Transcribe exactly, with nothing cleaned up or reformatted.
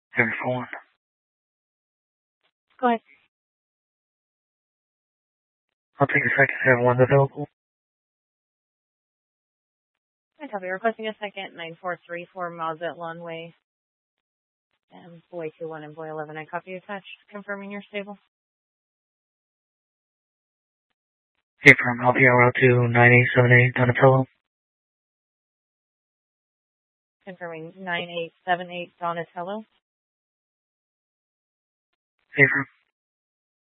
Every for one. Go ahead. I'll take a second. Everyone's available. I copy. Requesting a second, nine four three four Mazet Lawnway. And boy two one and boy eleven. I copy attached. Confirming you're stable. Hey, from Alpha Route to nine eight seven eight Donatello. Confirming nine eight seven eight Donatello. Hey, from